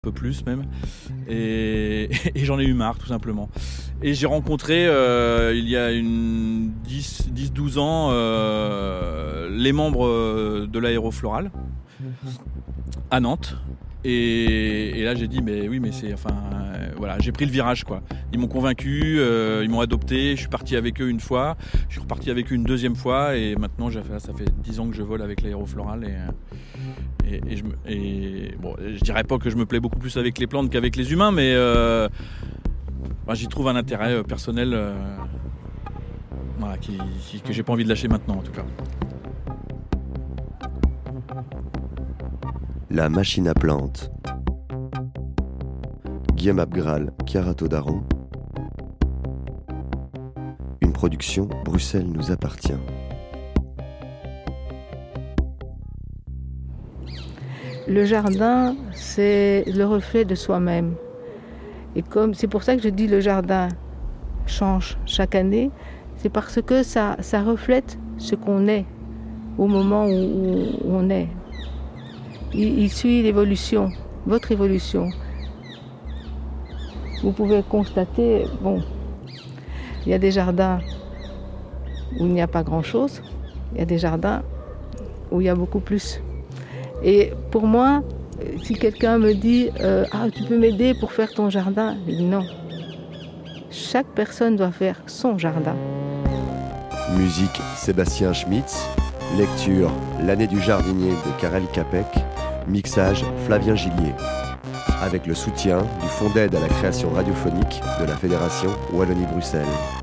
peu plus même, et j'en ai eu marre tout simplement. Et j'ai rencontré il y a 10-12 ans les membres de l'Aérofloral à Nantes. Et là j'ai dit mais oui mais c'est voilà, j'ai pris le virage quoi. Ils m'ont convaincu, ils m'ont adopté, je suis parti avec eux une fois, je suis reparti avec eux une deuxième fois et maintenant ça fait 10 ans que je vole avec l'Aérofloral et bon, je dirais pas que je me plais beaucoup plus avec les plantes qu'avec les humains, mais j'y trouve un intérêt personnel voilà, que j'ai pas envie de lâcher maintenant en tout cas. La machine à plantes. Guillaume Abgral, Chiara Todaro. Une production Bruxelles nous appartient. Le jardin, c'est le reflet de soi-même. Et c'est pour ça que je dis le jardin change chaque année, c'est parce que ça reflète ce qu'on est au moment où on est. Il suit l'évolution, votre évolution. Vous pouvez constater, il y a des jardins où il n'y a pas grand-chose, il y a des jardins où il y a beaucoup plus. Et pour moi, si quelqu'un me dit « tu peux m'aider pour faire ton jardin ?» Je dis non. Chaque personne doit faire son jardin. Musique Sébastien Schmitz. Lecture L'année du jardinier de Karel Capek. Mixage Flavien Gillier. Avec le soutien du Fonds d'aide à la création radiophonique de la Fédération Wallonie-Bruxelles.